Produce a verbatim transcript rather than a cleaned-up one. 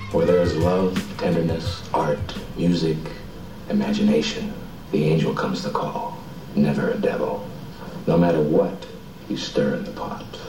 Where there is love, tenderness, art, music, imagination, the angel comes to call, never a devil. No matter what, you stir in the pot.